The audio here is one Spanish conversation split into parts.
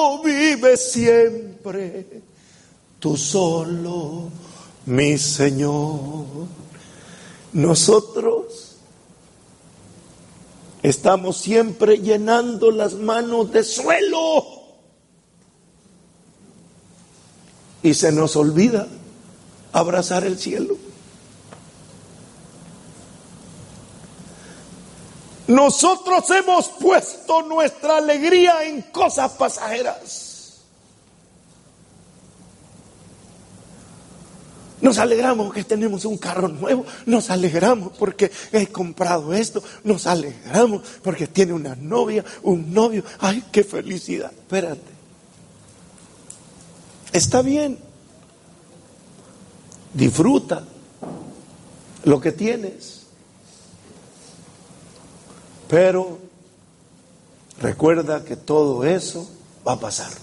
vive siempre, tú solo, mi Señor. Nosotros estamos siempre llenando las manos de suelo y se nos olvida abrazar el cielo. Nosotros hemos puesto nuestra alegría en cosas pasajeras. Nos alegramos que tenemos un carro nuevo, nos alegramos porque he comprado esto, nos alegramos porque tiene una novia, un novio. ¡Ay, qué felicidad! Espérate. Está bien. Disfruta lo que tienes. Pero recuerda que todo eso va a pasar.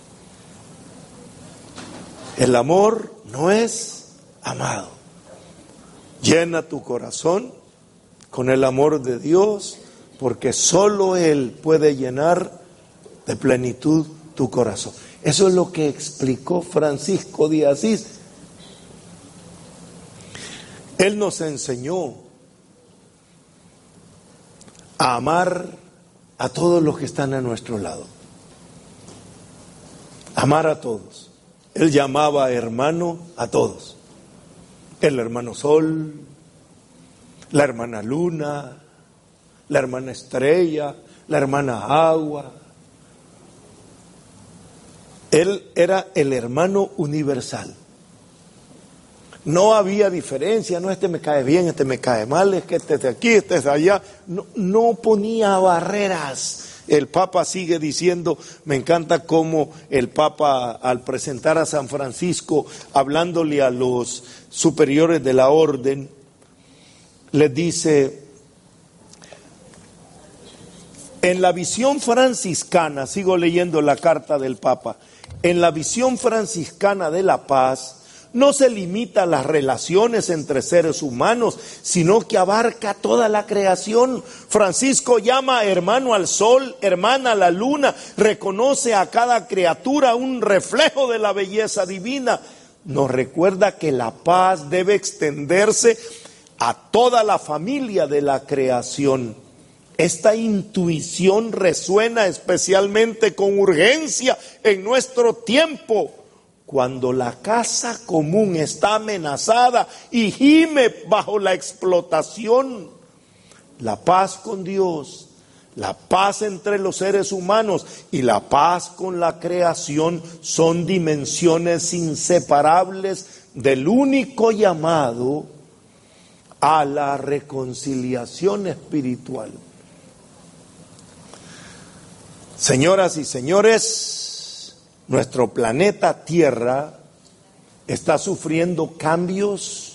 El amor no es amado. Llena tu corazón con el amor de Dios, porque solo Él puede llenar de plenitud tu corazón. Eso es lo que explicó Francisco de Asís. Él nos enseñó a amar a todos los que están a nuestro lado. Amar a todos. Él llamaba hermano a todos. El hermano Sol, la hermana Luna, la hermana Estrella, la hermana Agua. Él era el hermano universal. No había diferencia, no, este me cae bien, este me cae mal, es que este es de aquí, este es de allá. No ponía barreras. El Papa sigue diciendo, me encanta cómo el Papa al presentar a San Francisco, hablándole a los superiores de la orden, les dice, en la visión franciscana, sigo leyendo la carta del Papa, en la visión franciscana de la paz, no se limita a las relaciones entre seres humanos, sino que abarca toda la creación. Francisco llama hermano al sol, hermana a la luna, reconoce a cada criatura un reflejo de la belleza divina. Nos recuerda que la paz debe extenderse a toda la familia de la creación. Esta intuición resuena especialmente con urgencia en nuestro tiempo, cuando la casa común está amenazada y gime bajo la explotación. La paz con Dios, la paz entre los seres humanos y la paz con la creación son dimensiones inseparables del único llamado a la reconciliación espiritual. Señoras y señores, nuestro planeta Tierra está sufriendo cambios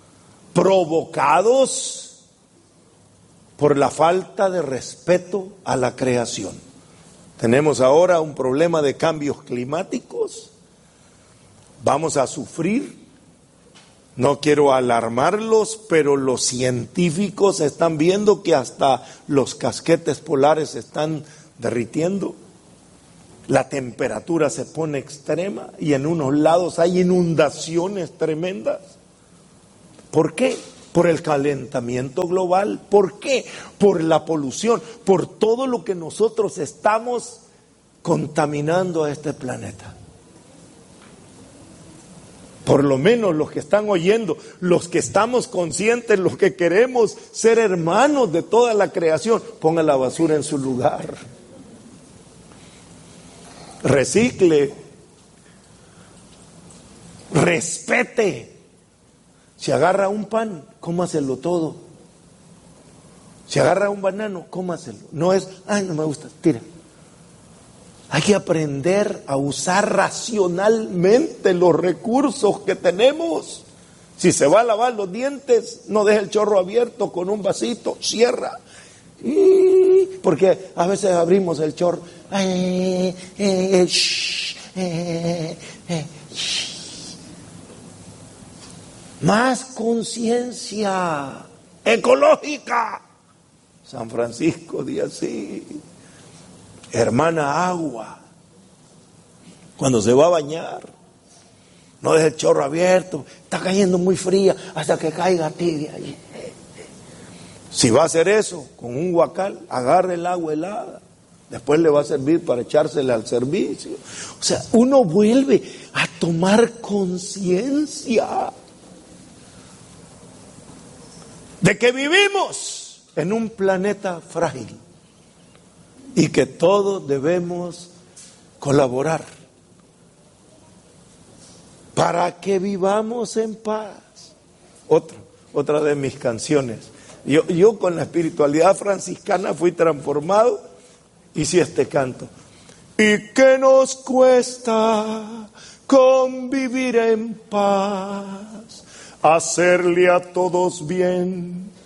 provocados por la falta de respeto a la creación. Tenemos ahora un problema de cambios climáticos. Vamos a sufrir. No quiero alarmarlos, pero los científicos están viendo que hasta los casquetes polares se están derritiendo. La temperatura se pone extrema y en unos lados hay inundaciones tremendas. ¿Por qué? Por el calentamiento global. ¿Por qué? Por la polución, por todo lo que nosotros estamos contaminando a este planeta. Por lo menos los que están oyendo, los que estamos conscientes, los que queremos ser hermanos de toda la creación, pongan la basura en su lugar. Recicle, respete. Si agarra un pan, cómaselo todo. Si agarra un banano, cómaselo. No es, ay, no me gusta, tira. Hay que aprender a usar racionalmente los recursos que tenemos. Si se va a lavar los dientes, no deje el chorro abierto con un vasito, cierra. Porque a veces abrimos el chorro. Más conciencia ecológica. San Francisco de Asís, hermana Agua, Cuando se va a bañar, no deje el chorro abierto, está cayendo muy fría hasta que caiga tibia allí. Si va a hacer eso con un guacal, agarre el agua helada, después le va a servir para echársela al servicio. O sea, uno vuelve a tomar conciencia de que vivimos en un planeta frágil y que todos debemos colaborar para que vivamos en paz. Otra de mis canciones. Yo con la espiritualidad franciscana fui transformado, hice este canto. ¿Y qué nos cuesta convivir en paz? Hacerle a todos bien